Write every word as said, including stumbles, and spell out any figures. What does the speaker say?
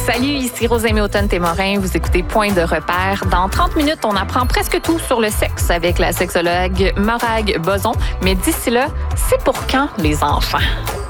Salut, ici Rosemée Automne-Témorin. Vous écoutez Point de repère. Dans trente minutes, on apprend presque tout sur le sexe avec la sexologue Morag Boson. Mais d'ici là, c'est pour quand les enfants?